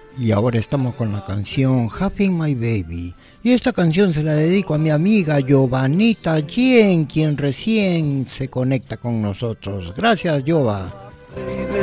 Y ahora estamos con la canción Having My Baby. Y esta canción se la dedico a mi amiga Giovanita Jen, quien recién se conecta con nosotros. Gracias, Giova.